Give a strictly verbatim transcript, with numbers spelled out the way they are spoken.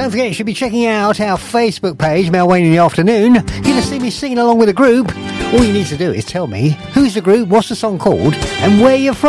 Don't forget, you should be checking out our Facebook page, Mel Wayne in the Afternoon. You're going to see me singing along with a group. All you need to do is tell me who's the group, what's the song called, and where you're from.